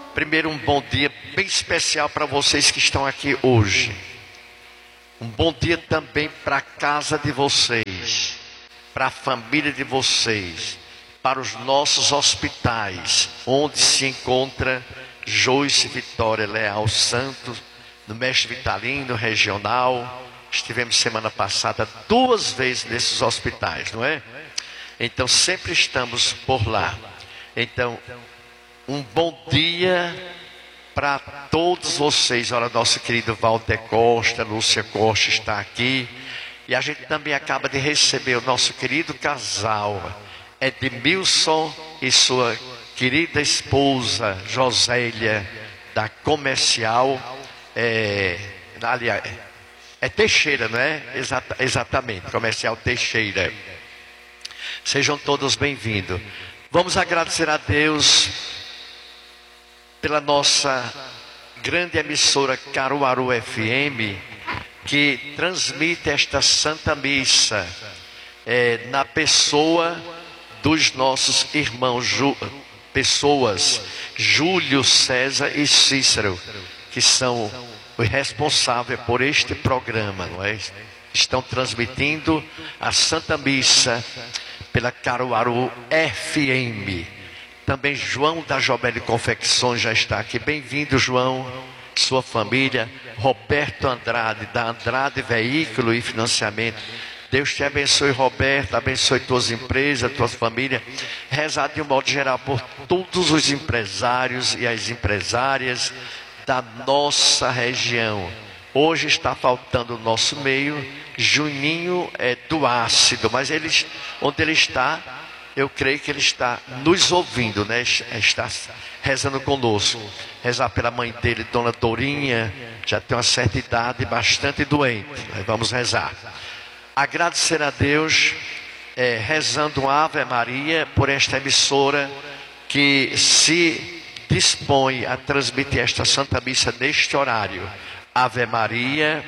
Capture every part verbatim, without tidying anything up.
Primeiro, um bom dia bem especial para vocês que estão aqui hoje. Um bom dia também para a casa de vocês, para a família de vocês, para os nossos hospitais, onde se encontra Joyce Vitória Leal Santos, no Mestre Vitalino Regional. Estivemos semana passada duas vezes nesses hospitais, não é? Então sempre estamos por lá. Então, um bom dia para todos vocês. Olha, nosso querido Walter Costa, Lúcia Costa está aqui. E a gente também acaba de receber o nosso querido casal, Edmilson e sua querida esposa, Josélia, da Comercial, é, aliás, é Teixeira, não é? Exata, exatamente, Comercial Teixeira. Sejam todos bem-vindos. Vamos agradecer a Deus pela nossa grande emissora Caruaru F M, que transmite esta Santa Missa é, na pessoa dos nossos irmãos, Ju, pessoas, Júlio, César e Cícero, que são os responsáveis por este programa, não é? Estão transmitindo a Santa Missa pela Caruaru F M. Também João da Jobel Confecções já está aqui. Bem-vindo, João, sua família. Roberto Andrade, da Andrade Veículo e Financiamento. Deus te abençoe, Roberto, abençoe tuas empresas, tua família. Rezar de um modo geral por todos os empresários e as empresárias da nossa região. Hoje está faltando no nosso meio Juninho é, do Ácido, mas ele, onde ele está, eu creio que ele está nos ouvindo, né? Está rezando conosco. Rezar pela mãe dele, Dona Dorinha, já tem uma certa idade, bastante doente. Vamos rezar. Agradecer a Deus, é, rezando uma Ave Maria por esta emissora que se dispõe a transmitir esta Santa Missa neste horário. Ave Maria,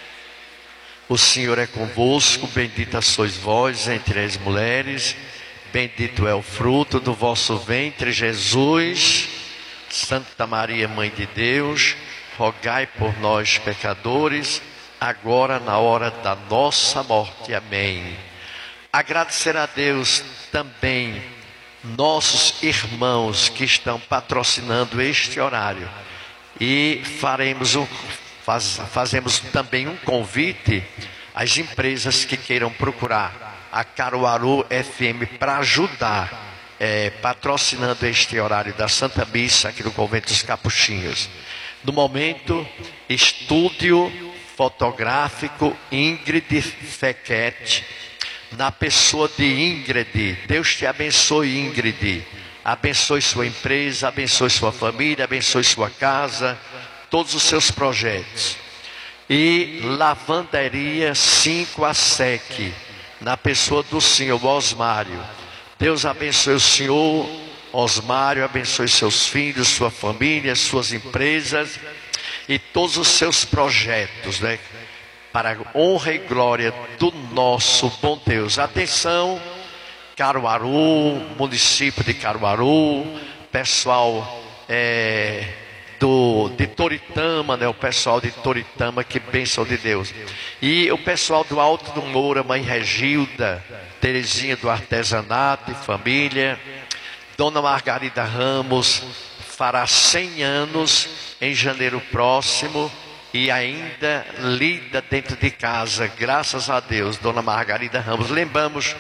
o Senhor é convosco, bendita sois vós entre as mulheres, bendito é o fruto do vosso ventre, Jesus. Santa Maria, Mãe de Deus, rogai por nós, pecadores, agora na hora da nossa morte. Amém. Agradecer a Deus também nossos irmãos que estão patrocinando este horário. E faremos um, faz, fazemos também um convite às empresas que queiram procurar a Caruaru F M para ajudar, é, patrocinando este horário da Santa Missa aqui no Convento dos Capuchinhos. No momento, estúdio fotográfico Ingrid Fequete, na pessoa de Ingrid. Deus te abençoe, Ingrid. Abençoe sua empresa, abençoe sua família, abençoe sua casa, todos os seus projetos. E Lavanderia cinco a Sec, na pessoa do senhor Osmário. Deus abençoe o senhor Osmário, abençoe seus filhos, sua família, suas empresas e todos os seus projetos, né? Para a honra e glória do nosso bom Deus. Atenção, Caruaru, município de Caruaru, pessoal é, do, de Toritama, né? O pessoal de Toritama, que bênção de Deus. E o pessoal do Alto do Moura, mãe Regilda, Terezinha do Artesanato e família. Dona Margarida Ramos fará cem anos em janeiro próximo e ainda lida dentro de casa, graças a Deus, Dona Margarida Ramos. Lembramos,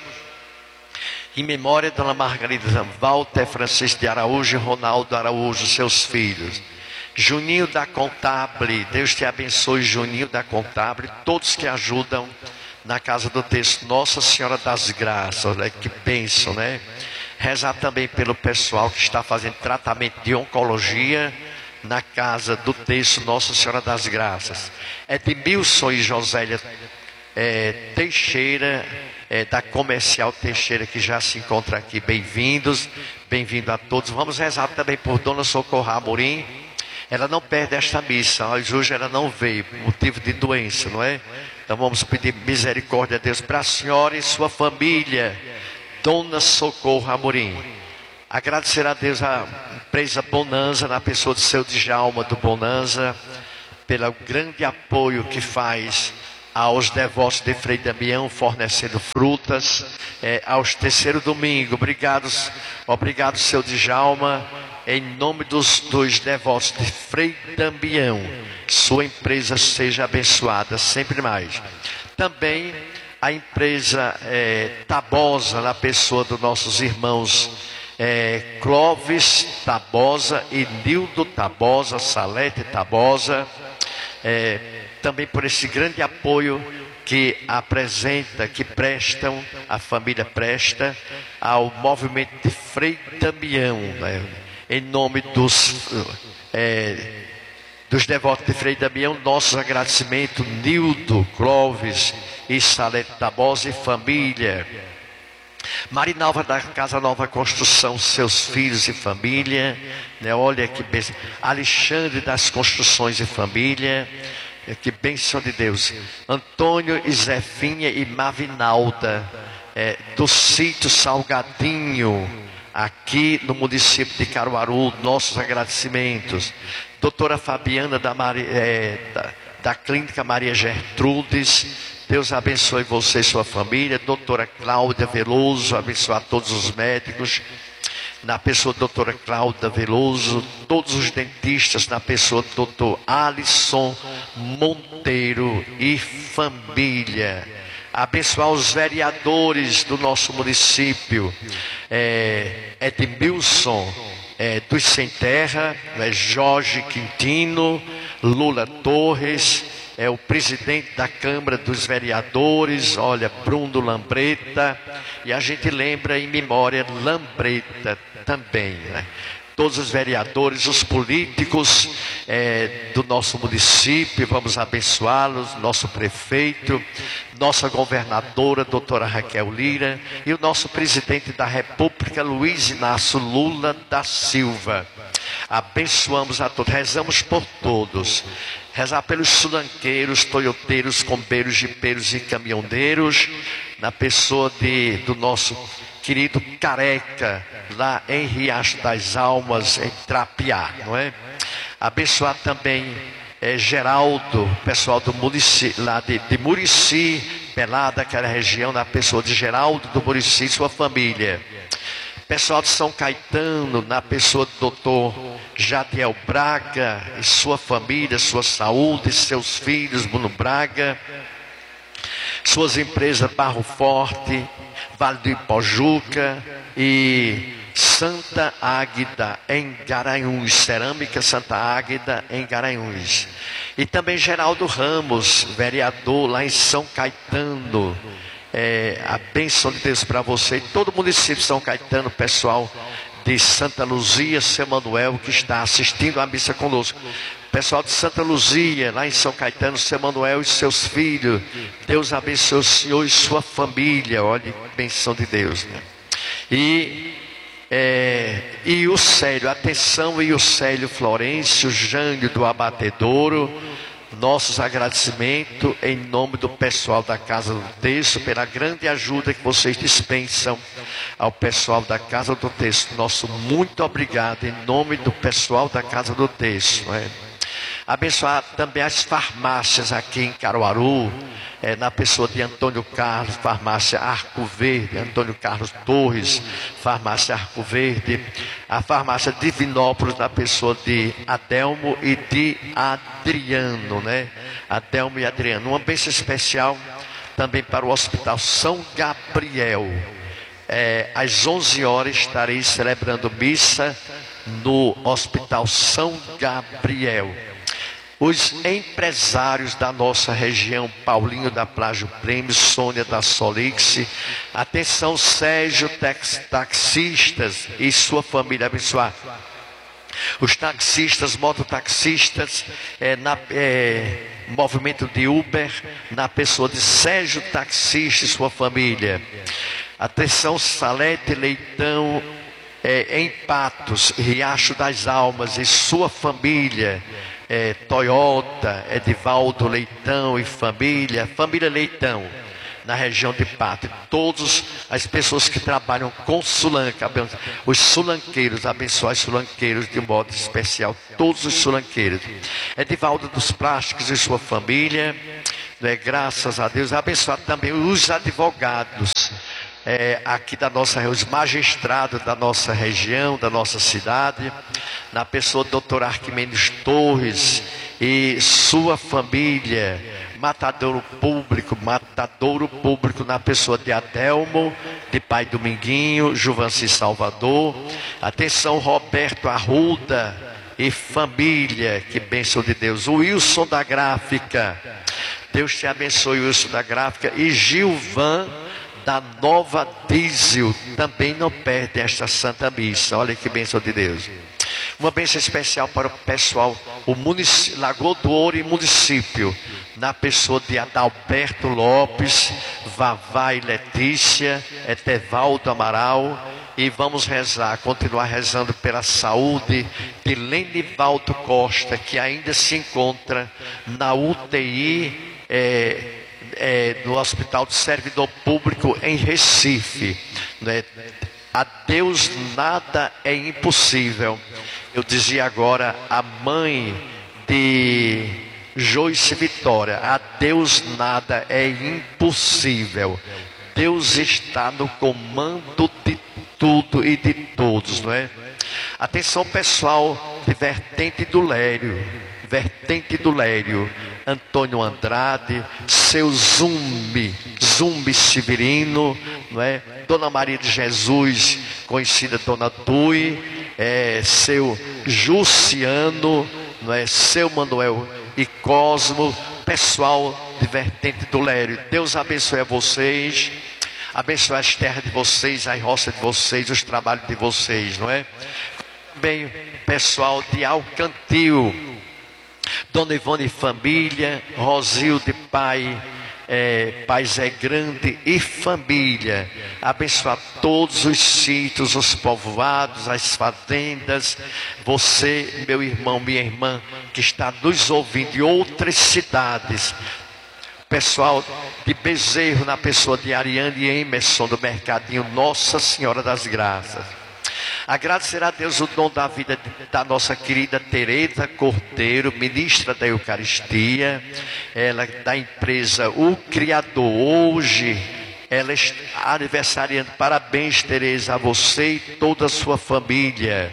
em memória, Dona Margarida Ramos, Walter Francisco de Araújo e Ronaldo Araújo, seus filhos. Juninho da Contábil, Deus te abençoe, Juninho da Contábil, todos que ajudam na Casa do Texto, Nossa Senhora das Graças, né? Que bênção, né? Rezar também pelo pessoal que está fazendo tratamento de oncologia na Casa do Texto, Nossa Senhora das Graças. Edmilson e Josélia é, Teixeira, é, da Comercial Teixeira, que já se encontra aqui. Bem-vindos, bem-vindo a todos. Vamos rezar também por Dona Socorro Amorim. Ela não perde esta missa, hoje ela não veio, por motivo de doença, não é? Então vamos pedir misericórdia a Deus para a senhora e sua família. Dona Socorro Amorim, Agradecer a Deus a empresa Bonanza, na pessoa do seu Djalma do Bonanza, pelo grande apoio que faz aos devotos de Frei Damião, fornecendo frutas, é, aos terceiro domingo. Obrigado, obrigado, seu Djalma, em nome dos, dos devotos de Frei Damião. Sua empresa seja abençoada sempre mais. Também a empresa é, Tabosa, na pessoa dos nossos irmãos é, Clóvis Tabosa e Nildo Tabosa, Salete Tabosa, é, também por esse grande apoio que apresenta, que prestam, a família presta ao movimento de Frei Damião, né? Em nome dos, é, dos devotos de Frei Damião, nossos agradecimentos, Nildo, Clóvis e Salete Tabosa e família. Marinalva da Casa Nova Construção, seus filhos e família, né? Olha que bênção. Alexandre das Construções e família, que bênção de Deus. Antônio e Zefinha e Mavinalda, é, do sítio Salgadinho, aqui no município de Caruaru, nossos agradecimentos. Doutora Fabiana da, Maria, é, da, da Clínica Maria Gertrudes, Deus abençoe você e sua família. Doutora Cláudia Veloso, abençoe a todos os médicos, na pessoa da doutora Cláudia Veloso, todos os dentistas, na pessoa do doutor Alisson Monteiro e família. Abençoar os vereadores do nosso município, é, Edmilson é, dos Sem Terra, é, Jorge Quintino, Lula Torres, é o presidente da Câmara dos Vereadores, olha, Bruno Lambreta, e a gente lembra em memória Lambreta também, né? Todos os vereadores, os políticos é, do nosso município, vamos abençoá-los, nosso prefeito, nossa governadora, doutora Raquel Lira, e o nosso presidente da República, Luiz Inácio Lula da Silva. Abençoamos a todos, rezamos por todos. Rezar pelos sulanqueiros, toyoteiros, combeiros, jipeiros e caminhoneiros, na pessoa de, do nosso querido Careca, lá em Riacho das Almas, em Trapiá, não é? Abençoar também é, Geraldo, pessoal do município, lá de, de Murici, Pelada, daquela região, na pessoa de Geraldo do Murici e sua família. Pessoal de São Caetano, na pessoa do doutor Jadiel Braga e sua família, sua saúde, seus filhos, Bruno Braga, suas empresas Barro Forte, Vale do Ipojuca e Santa Águida em Garanhuns, Cerâmica Santa Águida em Garanhuns. E também Geraldo Ramos, vereador lá em São Caetano. É, a bênção de Deus para você e todo o município de São Caetano, pessoal de Santa Luzia, seu Manuel, que está assistindo a missa conosco. Pessoal de Santa Luzia, lá em São Caetano, seu Manuel e seus filhos, Deus abençoe o senhor e sua família. Olha, bênção de Deus, né? E, é, e o Célio, atenção, e o Célio Florencio, Jânio do Abatedouro, nossos agradecimentos em nome do pessoal da Casa do Texto, pela grande ajuda que vocês dispensam ao pessoal da Casa do Texto. Nosso muito obrigado em nome do pessoal da Casa do Texto, não é? Abençoar também as farmácias aqui em Caruaru, é, na pessoa de Antônio Carlos, farmácia Arco Verde, Antônio Carlos Torres, farmácia Arco Verde, a farmácia Divinópolis, na pessoa de Adelmo e de Adriano, né? Adelmo e Adriano. Uma bênção especial também para o Hospital São Gabriel. É, às onze horas estarei celebrando missa no Hospital São Gabriel. Os empresários da nossa região, Paulinho da Plágio Prêmio, Sônia da Solix, atenção, Sérgio, tax, taxistas e sua família abençoar. Os taxistas, mototaxistas, é, na, é, movimento de Uber, na pessoa de Sérgio Taxista e sua família. Atenção, Salete Leitão, é, em Patos, Riacho das Almas e sua família. É, Toyota, Edivaldo Leitão e família, família Leitão, na região de Pátria. Todas as pessoas que trabalham com Sulanca, os sulanqueiros, abençoar os sulanqueiros de modo especial, todos os sulanqueiros. Edivaldo dos Plásticos e sua família, né, graças a Deus. Abençoar também os advogados é, aqui da nossa, os magistrados da nossa região, da nossa cidade, na pessoa do doutor Arquimedes Torres e sua família, matadouro público, matadouro público na pessoa de Adelmo, de Pai Dominguinho, Juvanci Salvador. Atenção, Roberto Arruda e família, que bênção de Deus. O Wilson da Gráfica, Deus te abençoe, Wilson da Gráfica. E Gilvan da Nova Diesel, também não perde esta Santa Missa. Olha que bênção de Deus. Uma bênção especial para o pessoal, o município, Lagoa do Ouro e município, na pessoa de Adalberto Lopes, Vavá e Letícia, Etevaldo Amaral. E vamos rezar, continuar rezando pela saúde de Lenivaldo Costa, que ainda se encontra na U T I, é, é, no Hospital do Servidor Público em Recife, né? A Deus nada é impossível. Eu dizia agora a mãe de Joyce Vitória: a Deus nada é impossível. Deus está no comando de tudo e de todos, não é? Atenção, pessoal de Vertente do Lério, Vertente do Lério, Antônio Andrade, seu Zumbi, Zumbi Severino, não é? Dona Maria de Jesus, conhecida Dona Tui, é, seu Juciano, não é? Seu Manuel e Cosmo, pessoal de Vertente do Lério. Deus abençoe a vocês, abençoe as terras de vocês, as roças de vocês, os trabalhos de vocês, não é? Também pessoal de Alcantil, Dona Ivone e família, Rosilde Pai, é, Pai Zé Grande e família. Abençoar todos os sítios, os povoados, as fazendas. Você, meu irmão, minha irmã, que está nos ouvindo de outras cidades. Pessoal de Bezerro, na pessoa de Ariane e Emerson do Mercadinho Nossa Senhora das Graças. Agradecer a Deus o dom da vida da nossa querida Tereza Cordeiro, ministra da Eucaristia, ela da empresa O Criador. Hoje ela está aniversariando. Parabéns, Tereza, a você e toda a sua família.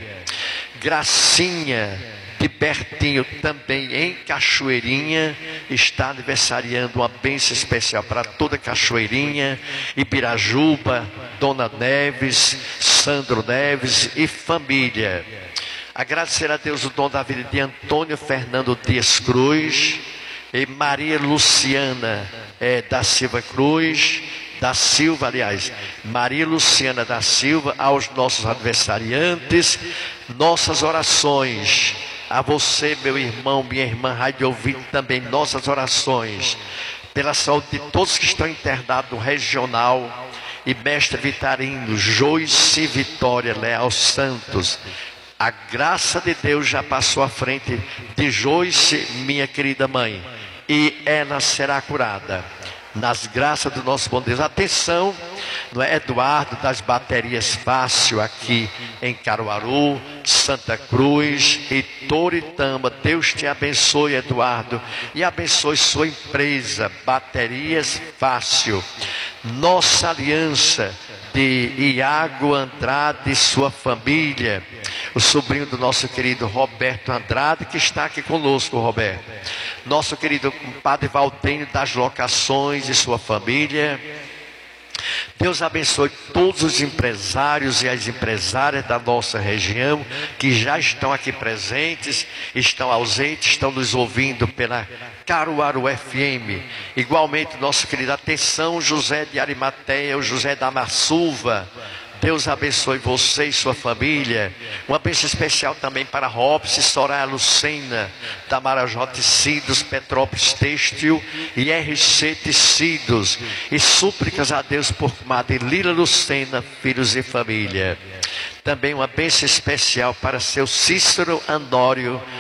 Gracinha de Bertinho, também em Cachoeirinha, está aniversariando. Uma bênção especial para toda Cachoeirinha, Ibirajuba, Dona Neves, Sandro Neves e família. Agradecer a Deus o dom da vida de Antônio Fernando Dias Cruz e Maria Luciana é, da Silva Cruz, da Silva, aliás, Maria Luciana da Silva, aos nossos adversariantes. Nossas orações a você, meu irmão, minha irmã, rádio ouvinte, também nossas orações pela saúde de todos que estão internados no regional. E mestre Vitarino, Joyce Vitória Leal Santos, a graça de Deus já passou à frente de Joyce, minha querida mãe, e ela será curada nas graças do nosso bom Deus. Atenção, não é? Eduardo das Baterias Fácil, aqui em Caruaru, Santa Cruz e Toritama. Deus te abençoe, Eduardo, e abençoe sua empresa Baterias Fácil. Nossa aliança de Iago Andrade e sua família, o sobrinho do nosso querido Roberto Andrade, que está aqui conosco, Roberto. Nosso querido Padre Valtenho das Locações e sua família. Deus abençoe todos os empresários e as empresárias da nossa região que já estão aqui presentes, estão ausentes, estão nos ouvindo pela Caruaru F M. Igualmente, nosso querido, atenção, José de Arimateia, o José da Massuva. Deus abençoe você e sua família. Uma bênção especial também para Robson e Soraya Lucena, da Marajó Tecidos, Petrópolis Têxtil e R C Tecidos. E súplicas a Deus por Madre Lila Lucena, filhos e família. Também uma bênção especial para seu Cícero Andório,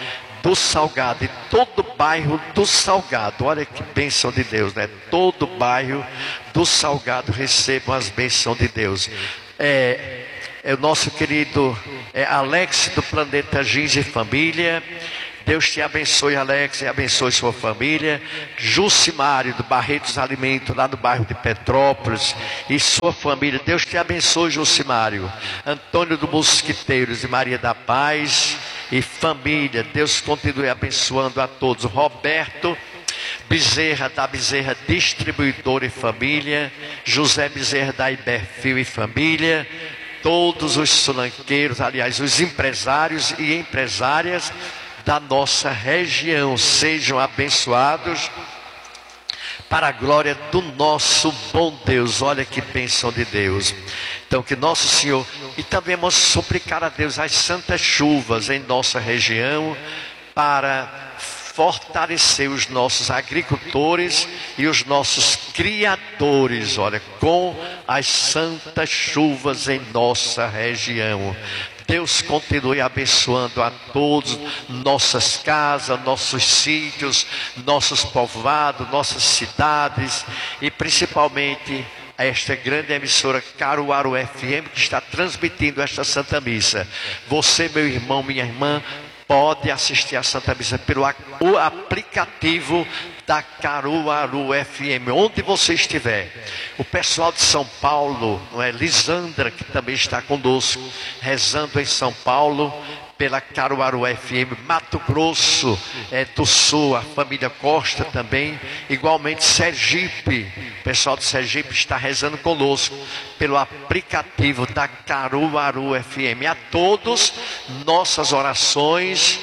do Salgado e todo o bairro do Salgado. Olha que bênção de Deus, né? Todo o bairro do Salgado recebam as bênçãos de Deus. É, é o nosso querido é, Alex do Planeta Jeans e Família. Deus te abençoe, Alex, e abençoe sua família. Jucimário do Barretos Alimentos, lá no bairro de Petrópolis, e sua família. Deus te abençoe, Jucimário. Antônio do Mosquiteiros e Maria da Paz e família. Deus continue abençoando a todos. Roberto Bezerra da Bezerra Distribuidora e família. José Bezerra da Iberfil e família. Todos os solanqueiros, aliás, os empresários e empresárias da nossa região sejam abençoados para a glória do nosso bom Deus. Olha que bênção de Deus. Então que nosso Senhor, e também vamos suplicar a Deus as santas chuvas em nossa região para fortalecer os nossos agricultores e os nossos criadores, olha, com as santas chuvas em nossa região. Deus continue abençoando a todos, nossas casas, nossos sítios, nossos povoados, nossas cidades e principalmente esta grande emissora Caruaru F M que está transmitindo esta Santa Missa. Você, meu irmão, minha irmã, pode assistir a Santa Missa pelo o aplicativo da Caruaru F M, onde você estiver. O pessoal de São Paulo, não é? Lisandra, que também está conosco, rezando em São Paulo, pela Caruaru F M, Mato Grosso é, do Sul, a família Costa também, igualmente Sergipe, o pessoal de Sergipe está rezando conosco pelo aplicativo da Caruaru F M. A todos, nossas orações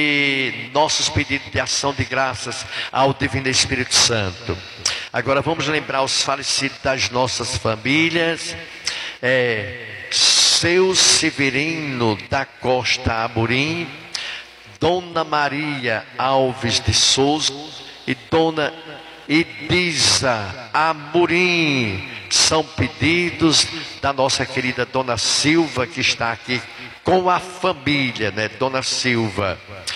e nossos pedidos de ação de graças ao Divino Espírito Santo. Agora vamos lembrar os falecidos das nossas famílias. É, Seu Severino da Costa Amorim, Dona Maria Alves de Souza e Dona Edisa Amorim. São pedidos da nossa querida Dona Silva, que está aqui com a família, né? Dona Silva.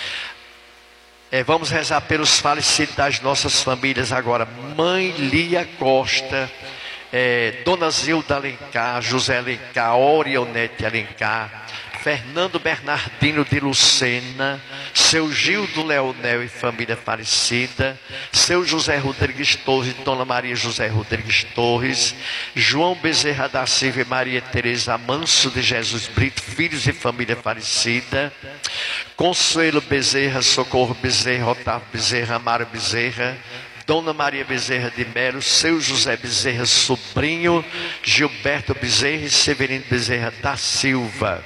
É, vamos rezar pelos falecidos das nossas famílias agora. Mãe Lia Costa, É, Dona Zilda Alencar, José Alencar, Orionete Alencar, Fernando Bernardino de Lucena, seu Gildo Leonel e família falecida, seu José Rodrigues Torres e Dona Maria José Rodrigues Torres, João Bezerra da Silva e Maria Tereza Manso de Jesus Brito, filhos e família falecida, Consuelo Bezerra, Socorro Bezerra, Otávio Bezerra, Amaro Bezerra, Dona Maria Bezerra de Melo, seu José Bezerra sobrinho, Gilberto Bezerra e Severino Bezerra da Silva,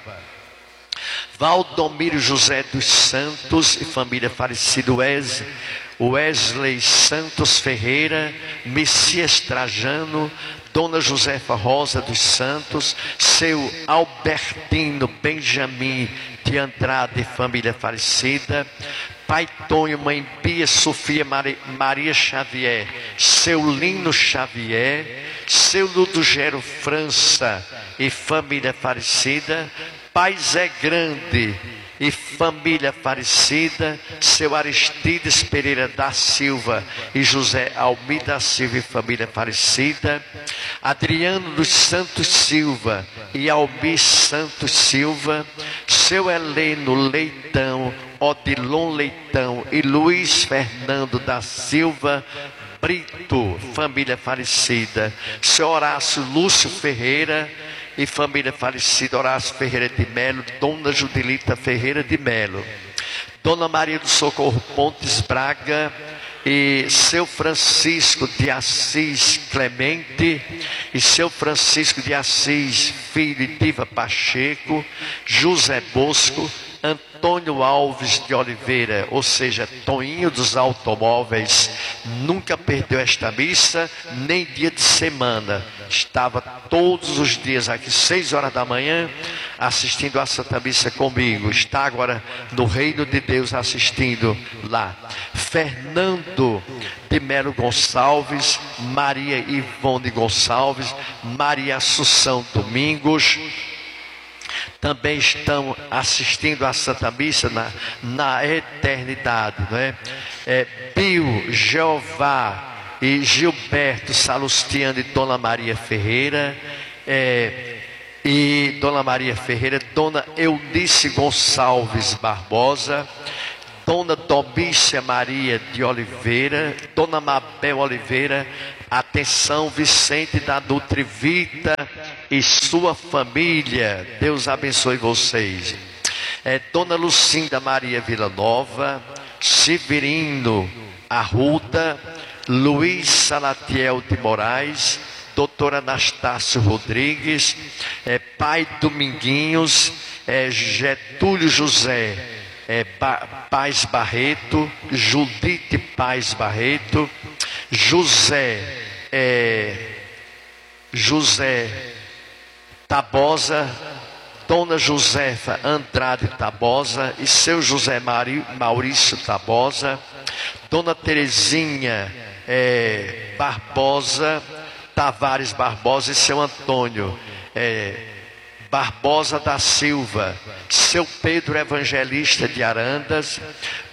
Valdomiro José dos Santos e família falecida, Wes, Wesley Santos Ferreira, Messias Trajano, Dona Josefa Rosa dos Santos, seu Albertino Benjamin de Andrade e família falecida, Pai Tonho, Mãe Pia, Sofia Maria Xavier, seu Lino Xavier, seu Ludogero França e família falecida, Pai Zé Grande e família falecida, seu Aristides Pereira da Silva e José Almeida Silva e família falecida, Adriano dos Santos Silva e Almir Santos Silva, seu Heleno Leitão, Odilon Leitão e Luiz Fernando da Silva Brito, família falecida, seu Horácio Lúcio Ferreira e família falecida, Horácio Ferreira de Melo, Dona Judilita Ferreira de Melo, Dona Maria do Socorro Pontes Braga e seu Francisco de Assis Clemente e seu Francisco de Assis Filho e Diva Pacheco, José Bosco, Antônio Alves de Oliveira, ou seja, Toninho dos Automóveis, nunca perdeu esta missa, nem dia de semana. Estava todos os dias aqui, seis horas da manhã, assistindo a Santa Missa comigo. Está agora no Reino de Deus assistindo lá. Fernando de Melo Gonçalves, Maria Ivone Gonçalves, Maria Assunção Domingos, também estão assistindo à Santa Missa na, na eternidade, não é? É Bio, Jeová e Gilberto Salustiano e Dona Maria Ferreira, é, e Dona Maria Ferreira, Dona Eunice Gonçalves Barbosa, Dona Domícia Maria de Oliveira, Dona Mabel Oliveira, atenção, Vicente da Nutrivita e sua família, Deus abençoe vocês. É, Dona Lucinda Maria Villanova, Severino Arruda, Luiz Salatiel de Moraes, Doutor Anastácio Rodrigues, é, Pai Dominguinhos, é, Getúlio José é, ba Paz Barreto, Judite Paz Barreto, José é, José Tabosa, Dona Josefa Andrade Tabosa e seu José Mari, Maurício Tabosa, Dona Terezinha é, Barbosa Tavares Barbosa e seu Antônio é, Barbosa da Silva, seu Pedro Evangelista de Arandas,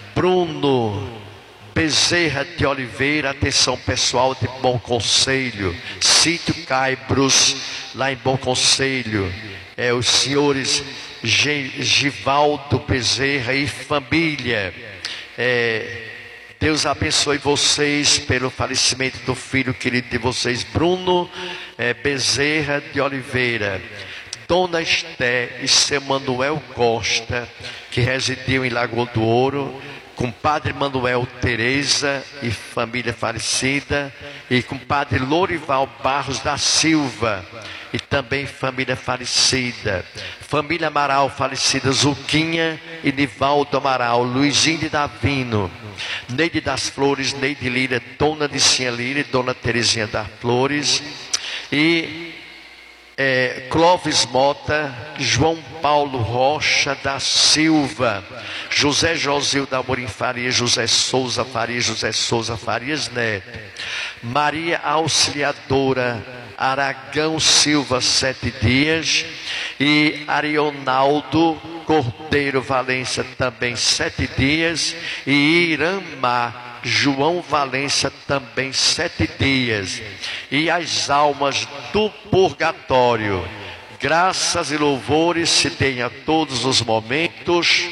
Bruno Bezerra de Oliveira, atenção pessoal de Bom Conselho, Sítio Caibros, lá em Bom Conselho, é, os senhores Givaldo Bezerra e família, é, Deus abençoe vocês pelo falecimento do filho querido de vocês, Bruno é, Bezerra de Oliveira, Dona Esté e seu Manuel Costa, que residiam em Lagoa do Ouro, com Padre Manuel Tereza e família falecida, e com Padre Lorival Barros da Silva e também família falecida, família Amaral falecida, Zuquinha e Nivaldo Amaral, Luizinho de Davino, Neide das Flores, Neide Lira, Dona Nicinha Lira e Dona Terezinha das Flores, e é, Clóvis Mota, João Paulo Rocha da Silva, José Josildo Amorim Farias, José Souza Farias, José Souza Farias Neto, Maria Auxiliadora Aragão Silva Sete Dias e Arionaldo Cordeiro Valença também Sete Dias e Iramar João Valença também sete dias, e as almas do purgatório, graças e louvores se deem a todos os momentos.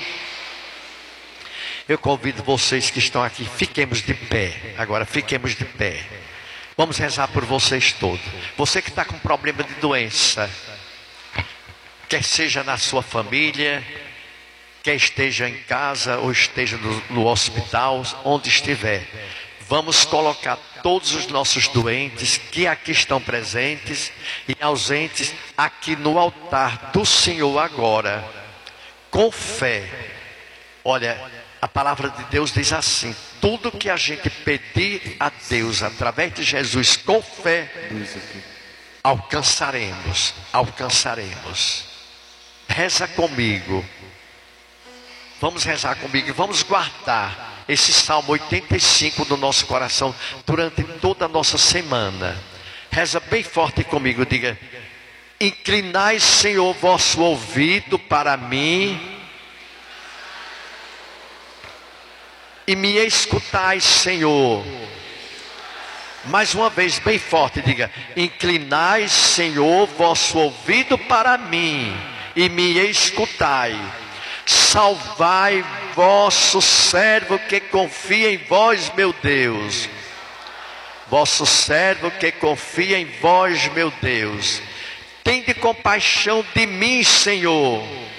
Eu convido vocês que estão aqui, fiquemos de pé, agora fiquemos de pé, vamos rezar por vocês todos. Você que está com problema de doença, quer seja na sua família, quer esteja em casa ou esteja no, no hospital, onde estiver, vamos colocar todos os nossos doentes que aqui estão presentes e ausentes aqui no altar do Senhor agora, com fé. Olha, a palavra de Deus diz assim: tudo que a gente pedir a Deus através de Jesus com fé, alcançaremos, alcançaremos. Reza comigo. Vamos rezar comigo e vamos guardar esse Salmo oitenta e cinco no nosso coração durante toda a nossa semana. Reza bem forte comigo, diga: inclinai, Senhor, vosso ouvido para mim e me escutai, Senhor. Mais uma vez, bem forte, diga: inclinai, Senhor, vosso ouvido para mim e me escutai. Salvai vosso servo que confia em vós, meu Deus. Vosso servo que confia em vós, meu Deus. Tende compaixão de mim, Senhor.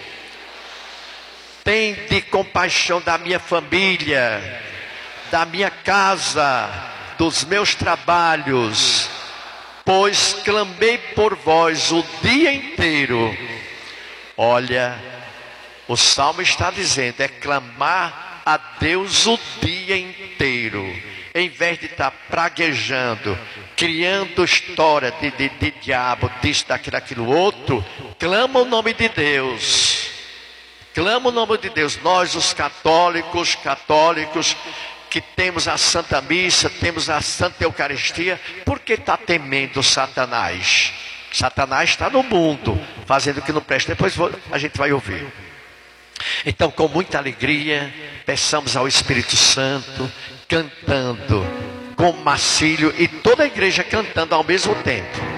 Tende compaixão da minha família, da minha casa, dos meus trabalhos, pois clamei por vós o dia inteiro. Olha, o Salmo está dizendo, é clamar a Deus o dia inteiro, em vez de estar praguejando, criando história de, de, de diabo, disso, daquilo, aquilo outro. Clama o nome de Deus, clama o nome de Deus. Nós, os católicos, católicos, que temos a Santa Missa, temos a Santa Eucaristia, por que está temendo Satanás? Satanás está no mundo, fazendo o que não presta. Depois a gente vai ouvir. Então, com muita alegria, peçamos ao Espírito Santo, cantando com Marcílio e toda a igreja cantando ao mesmo tempo.